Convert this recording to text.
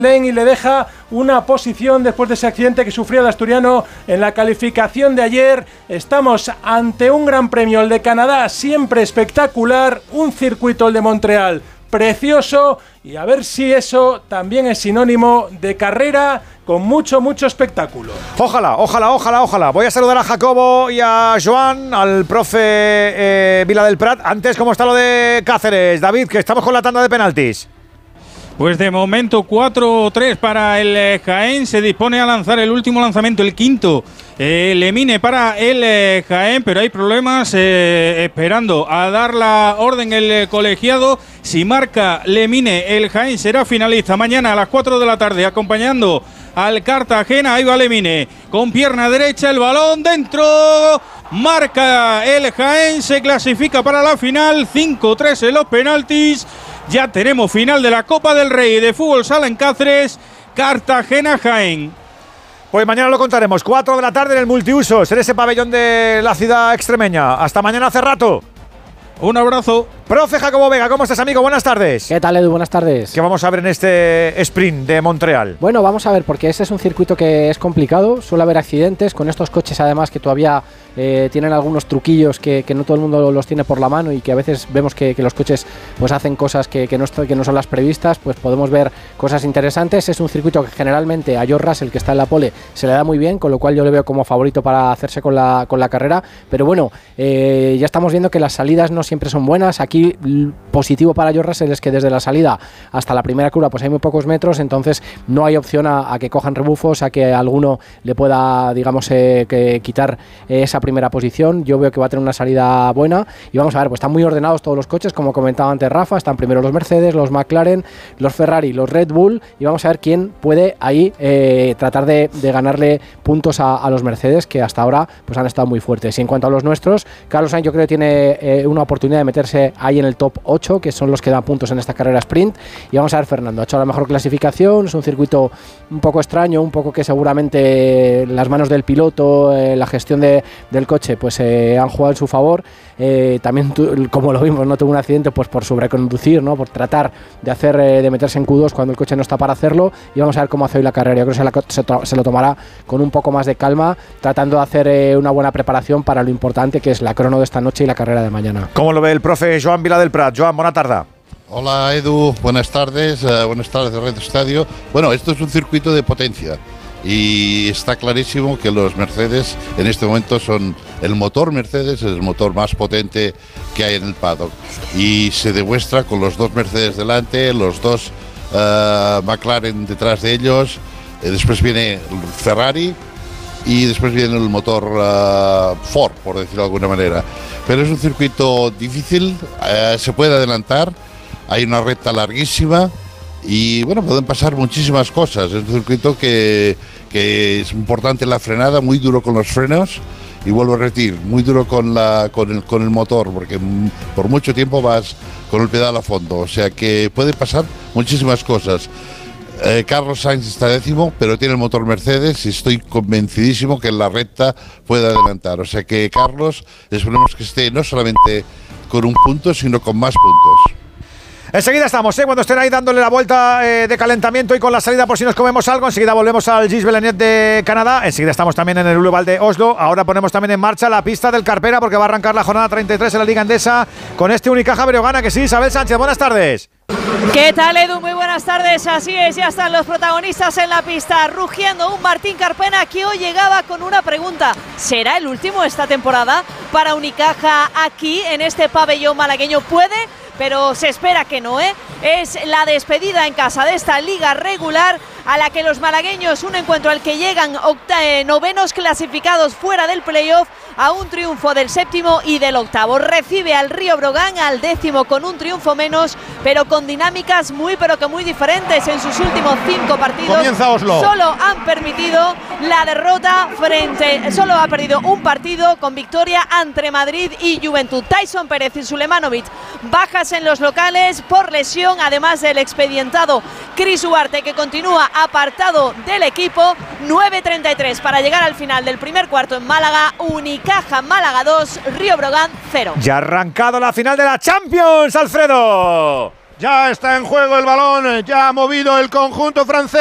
y le deja una posición después de ese accidente que sufrió el asturiano en la calificación de ayer. Estamos ante un Gran Premio, el de Canadá, siempre espectacular, un circuito, el de Montreal, precioso, y a ver si eso también es sinónimo de carrera con mucho espectáculo. Ojalá. Voy a saludar a Jacobo y a Joan, al profe Vila del Prat. Antes, ¿cómo está lo de Cáceres? David, que estamos con la tanda de penaltis. Pues de momento 4-3 para el Jaén. Se dispone a lanzar el último lanzamiento, el quinto. Lemine para el Jaén, pero hay problemas esperando a dar la orden el colegiado. Si marca Lemine, el Jaén será finalista mañana a las 4 de la tarde, acompañando al Cartagena. Ahí va Lemine, con pierna derecha, el balón dentro. Marca el Jaén, se clasifica para la final. 5-3 en los penaltis. Ya tenemos final de la Copa del Rey de Fútbol Sala en Cáceres, Cartagena-Jaén. Pues mañana lo contaremos, 4 de la tarde en el multiusos, en ese pabellón de la ciudad extremeña. Hasta mañana, hace rato. Un abrazo. Profe Jacobo Vega, ¿cómo estás, amigo? Buenas tardes. ¿Qué tal, Edu? Buenas tardes. ¿Qué vamos a ver en este sprint de Montreal? Bueno, vamos a ver, porque ese es un circuito que es complicado, suele haber accidentes, con estos coches además que todavía tienen algunos truquillos que no todo el mundo los tiene por la mano, y que a veces vemos que los coches pues hacen cosas que no son las previstas, pues podemos ver cosas interesantes. Es un circuito que generalmente a George Russell, que está en la pole, se le da muy bien, con lo cual yo le veo como favorito para hacerse con la carrera, pero bueno, ya estamos viendo que las salidas no siempre son buenas. Aquí positivo para George Russell es que desde la salida hasta la primera curva pues hay muy pocos metros, entonces no hay opción a que cojan rebufos, a que alguno le pueda, digamos, que quitar esa primera posición. Yo veo que va a tener una salida buena, y vamos a ver, pues están muy ordenados todos los coches, como comentaba antes Rafa. Están primero los Mercedes, los McLaren, los Ferrari, los Red Bull, y vamos a ver quién puede ahí tratar de ganarle puntos a los Mercedes, que hasta ahora pues han estado muy fuertes. Y en cuanto a los nuestros, Carlos Sainz yo creo que tiene una oportunidad de meterse ahí en el top 8, que son los que dan puntos en esta carrera sprint. Y vamos a ver, Fernando ha hecho la mejor clasificación. Es un circuito un poco extraño, un poco que seguramente las manos del piloto, la gestión del coche pues han jugado en su favor. También, como lo vimos, no tuvo un accidente pues por sobreconducir, ¿no? Por tratar de meterse en Q2 cuando el coche no está para hacerlo. Y vamos a ver cómo hace hoy la carrera. Yo creo que se lo tomará con un poco más de calma, tratando de hacer una buena preparación para lo importante que es la crono de esta noche y la carrera de mañana. ¿Cómo lo ve el profe Joan Vila del Prat? Joan, buena tarde. Hola, Edu, buenas tardes de Red Estadio. Bueno, esto es un circuito de potencia, y está clarísimo que los Mercedes en este momento son el motor Mercedes, es el motor más potente que hay en el paddock, y se demuestra con los dos Mercedes delante, los dos McLaren detrás de ellos, después viene el Ferrari y después viene el motor Ford, por decirlo de alguna manera. Pero es un circuito difícil, se puede adelantar, hay una recta larguísima y bueno, pueden pasar muchísimas cosas. Es un circuito que es importante la frenada, muy duro con los frenos, y vuelvo a repetir, muy duro con el motor, porque por mucho tiempo vas con el pedal a fondo, o sea que puede pasar muchísimas cosas. Carlos Sainz está décimo, pero tiene el motor Mercedes y estoy convencidísimo que en la recta puede adelantar. O sea que Carlos, esperemos que esté no solamente con un punto, sino con más puntos. Enseguida estamos, cuando estén ahí dándole la vuelta de calentamiento y con la salida por si nos comemos algo. Enseguida volvemos al Gilles Villeneuve de Canadá. Enseguida estamos también en el Uleval de Oslo. Ahora ponemos también en marcha la pista del Carpera, porque va a arrancar la jornada 33 en la Liga Endesa con este Unicaja Breogana, que sí, Isabel Sánchez, buenas tardes. ¿Qué tal, Edu? Muy buenas tardes. Así es, ya están los protagonistas en la pista, rugiendo un Martín Carpena que hoy llegaba con una pregunta. ¿Será el último esta temporada para Unicaja aquí en este pabellón malagueño? ¿Puede? Pero se espera que no, ¿eh? Es la despedida en casa de esta liga regular, a la que los malagueños, un encuentro al que llegan novenos clasificados fuera del playoff, a un triunfo del séptimo y del octavo. Recibe al Río Brogan, al décimo, con un triunfo menos, pero con dinámicas muy pero que muy diferentes. En sus últimos 5 partidos solo han permitido la derrota solo ha perdido un partido, con victoria ante Madrid y Juventud. Tyson Pérez y Sulemanovic bajas en los locales por lesión, además del expedientado Chris Huarte, que continúa apartado del equipo. 9:33 para llegar al final del primer cuarto en Málaga. Unicaja Málaga 2, Río Brogan 0. Ya ha arrancado la final de la Champions, Alfredo. Ya está en juego el balón, ya ha movido el conjunto francés.